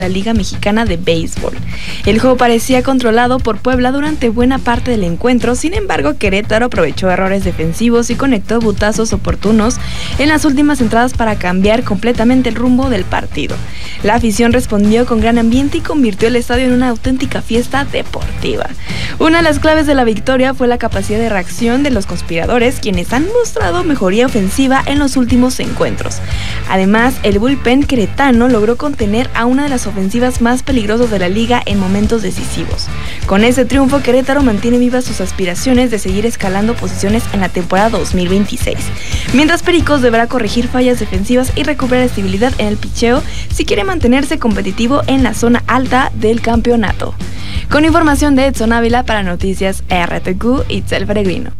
la Liga Mexicana de Béisbol. El juego parecía controlado por Puebla durante buena parte del encuentro, sin embargo Querétaro aprovechó errores defensivos y conectó butazos oportunos en las últimas entradas para cambiar completamente el rumbo del partido. La afición respondió con gran ambiente y convirtió el estadio en una auténtica fiesta deportiva. Una de las claves de la victoria fue la capacidad de reacción de los conspiradores, quienes han mostrado mejoría ofensiva en los últimos encuentros. Además, el bullpen queretano logró contener a una de las ofensivas más peligrosas de la liga en momentos decisivos. Con ese triunfo, Querétaro mantiene vivas sus aspiraciones de seguir escalando posiciones en la temporada 2026. Mientras Pericos deberá corregir fallas defensivas y recuperar estabilidad en el picheo si quiere mantenerse competitivo en la zona alta del campeonato. Con información de Edson Ávila para Noticias RTQ, Itzel Peregrino.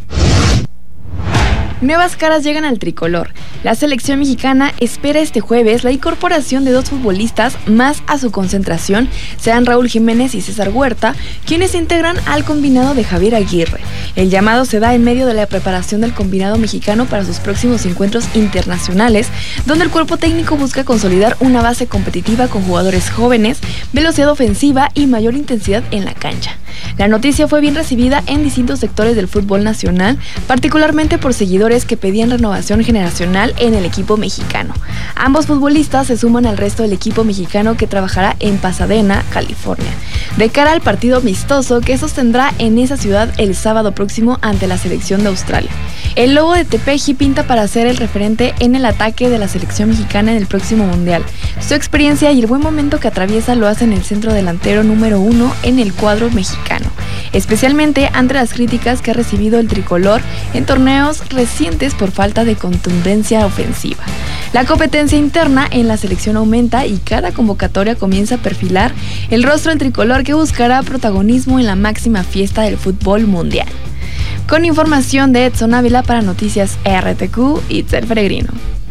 Nuevas caras llegan al tricolor. La selección mexicana espera este jueves la incorporación de 2 futbolistas más a su concentración, sean Raúl Jiménez y César Huerta, quienes se integran al combinado de Javier Aguirre. El llamado se da en medio de la preparación del combinado mexicano para sus próximos encuentros internacionales, donde el cuerpo técnico busca consolidar una base competitiva con jugadores jóvenes, velocidad ofensiva y mayor intensidad en la cancha. La noticia fue bien recibida en distintos sectores del fútbol nacional, particularmente por seguidores que pedían renovación generacional en el equipo mexicano. Ambos futbolistas se suman al resto del equipo mexicano que trabajará en Pasadena, California, de cara al partido amistoso que sostendrá en esa ciudad el sábado próximo ante la selección de Australia. El lobo de Tepeji pinta para ser el referente en el ataque de la selección mexicana en el próximo mundial. Su experiencia y el buen momento que atraviesa lo hacen el centro delantero número 1 en el cuadro mexicano, especialmente ante las críticas que ha recibido el tricolor en torneos recientes por falta de contundencia ofensiva. La competencia interna en la selección aumenta y cada convocatoria comienza a perfilar el rostro del tricolor que buscará protagonismo en la máxima fiesta del fútbol mundial. Con información de Edson Ávila para Noticias RTQ, Itzel Peregrino.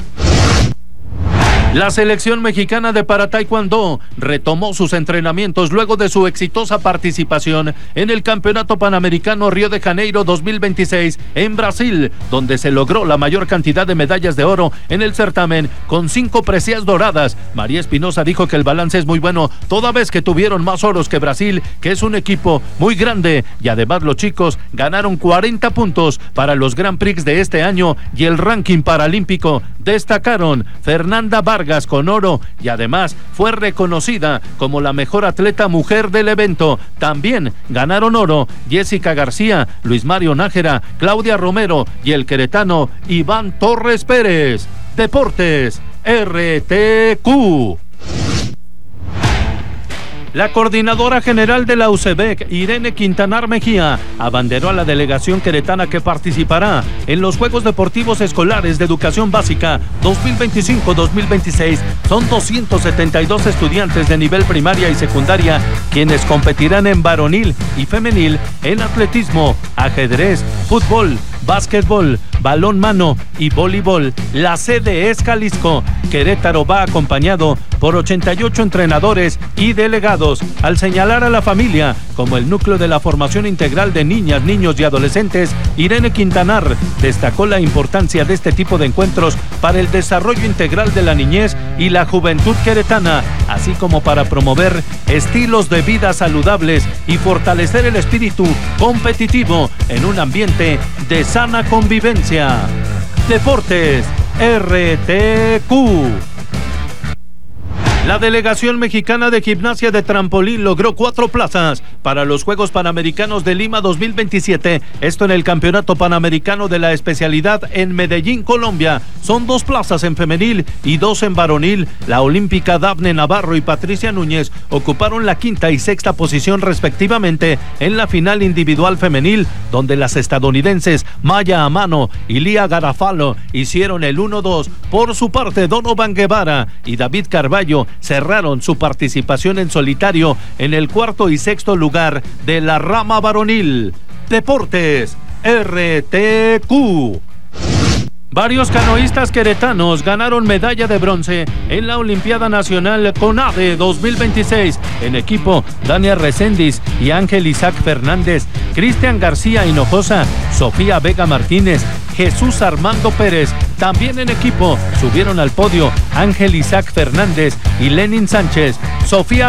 La selección mexicana de para taekwondo retomó sus entrenamientos luego de su exitosa participación en el Campeonato Panamericano Río de Janeiro 2026 en Brasil, donde se logró la mayor cantidad de medallas de oro en el certamen con 5 preseas doradas. María Espinosa dijo que el balance es muy bueno, toda vez que tuvieron más oros que Brasil, que es un equipo muy grande, y además los chicos ganaron 40 puntos para los Grand Prix de este año y el ranking paralímpico. Destacaron Fernanda Vargas con oro y además fue reconocida como la mejor atleta mujer del evento. También ganaron oro Jessica García, Luis Mario Nájera, Claudia Romero y el queretano Iván Torres Pérez. Deportes RTQ. La coordinadora general de la UCEBEC, Irene Quintanar Mejía, abanderó a la delegación queretana que participará en los Juegos Deportivos Escolares de Educación Básica 2025-2026. Son 272 estudiantes de nivel primaria y secundaria quienes competirán en varonil y femenil, en atletismo, ajedrez, fútbol, básquetbol, balón mano y voleibol. La sede es Jalisco. Querétaro va acompañado por 88 entrenadores y delegados, al señalar a la familia como el núcleo de la formación integral de niñas, niños y adolescentes. Irene Quintanar destacó la importancia de este tipo de encuentros para el desarrollo integral de la niñez y la juventud queretana, así como para promover estilos de vida saludables y fortalecer el espíritu competitivo en un ambiente de sana convivencia. Deportes RTQ. La delegación mexicana de gimnasia de trampolín logró 4 plazas para los Juegos Panamericanos de Lima 2027. Esto en el Campeonato Panamericano de la especialidad en Medellín, Colombia. Son 2 plazas en femenil y 2 en varonil. La olímpica Dafne Navarro y Patricia Núñez ocuparon la 5ª y 6ª posición respectivamente en la final individual femenil, donde las estadounidenses Maya Amano y Lía Garafalo hicieron el 1-2. Por su parte, Donovan Guevara y David Carballo cerraron su participación en solitario en el 4º y 6º lugar de la rama varonil. Deportes RTQ. Varios canoístas queretanos ganaron medalla de bronce en la Olimpiada Nacional CONADE 2026. En equipo, Dania Reséndiz y Ángel Isaac Fernández, Cristian García Hinojosa, Sofía Vega Martínez, Jesús Armando Pérez. También en equipo subieron al podio Ángel Isaac Fernández y Lenin Sánchez. Sofía